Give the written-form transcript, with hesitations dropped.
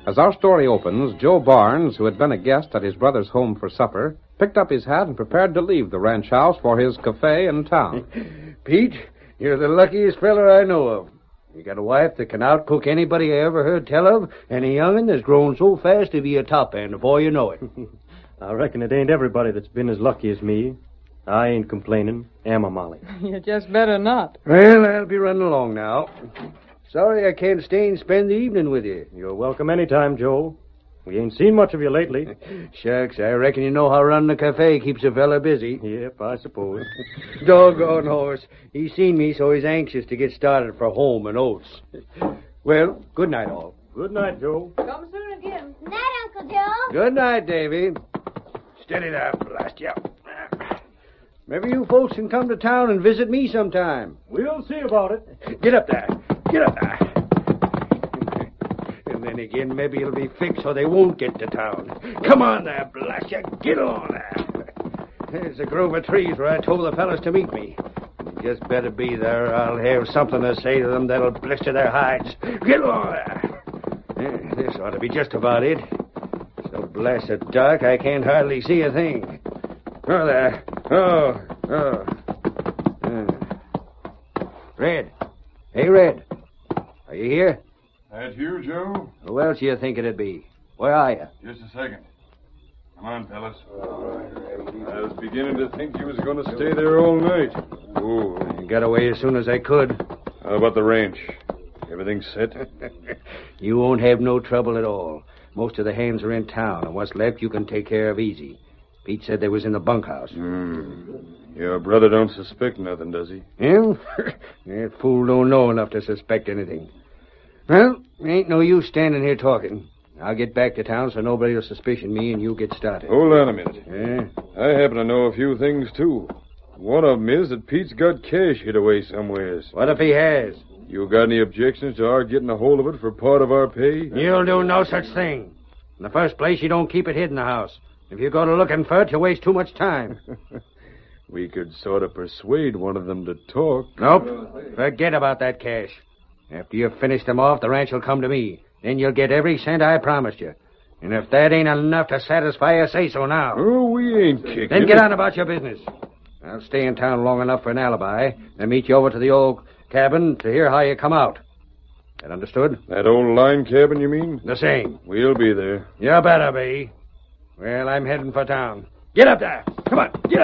As our story opens, Joe Barnes, who had been a guest at his brother's home for supper, picked up his hat and prepared to leave the ranch house for his cafe in town. Pete, you're the luckiest feller I know of. You got a wife that can outcook anybody I ever heard tell of, and a young'un that's grown so fast to be a top end before you know it. I reckon it ain't everybody that's been as lucky as me. I ain't complaining, am I, Molly? You just better not. Well, I'll be running along now. Sorry I can't stay and spend the evening with you. You're welcome anytime, Joe. We ain't seen much of you lately. Shucks, I reckon you know how running a cafe keeps a fella busy. Yep, I suppose. Doggone horse. He's seen me, so he's anxious to get started for home and oats. Well, good night, all. Good night, Joe. Come soon again. Night, Uncle Joe. Good night, Davy. Steady there, blast you. Maybe you folks can come to town and visit me sometime. We'll see about it. Get up there. Get up there. And then again, maybe it'll be fixed so they won't get to town. Come on there, blast you. Get on there. There's a grove of trees where I told the fellas to meet me. You just better be there. I'll have something to say to them that'll blister their hides. Get on there. Yeah, this ought to be just about it. So blasted dark, I can't hardly see a thing. Oh, there. Oh. Red. Hey, Red. Are you here? That you, Joe? Who else do you think it'd be? Where are you? Just a second. Come on, fellas. I was beginning to think you was going to stay there all night. Oh, I got away as soon as I could. How about the ranch? Everything set? You won't have no trouble at all. Most of the hands are in town, and what's left you can take care of easy. Pete said they was in the bunkhouse. Your brother don't suspect nothing, does he? Him? That fool don't know enough to suspect anything. Well, ain't no use standing here talking. I'll get back to town so nobody will suspicion me and you get started. Hold on a minute. Yeah? I happen to know a few things, too. One of them is that Pete's got cash hid away somewheres. What if he has? You got any objections to our getting a hold of it for part of our pay? You'll do no such thing. In the first place, you don't keep it hid in the house. If you go to looking for it, you waste too much time. We could sort of persuade one of them to talk. Nope. Forget about that cash. After you've finished them off, the ranch will come to me. Then you'll get every cent I promised you. And if that ain't enough to satisfy you, say so now. Oh, we ain't kicking. Then get on about your business. I'll stay in town long enough for an alibi and meet you over to the old cabin to hear how you come out. That understood? That old line cabin, you mean? The same. We'll be there. You better be. Well, I'm heading for town. Get up there. Come on. Get up.